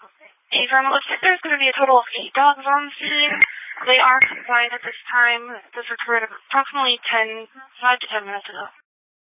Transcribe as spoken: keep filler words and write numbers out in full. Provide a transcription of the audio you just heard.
Avram, it looks like there's going to be a total of eight dogs on scene. They are confined at this time. This occurred approximately ten, five to ten minutes ago.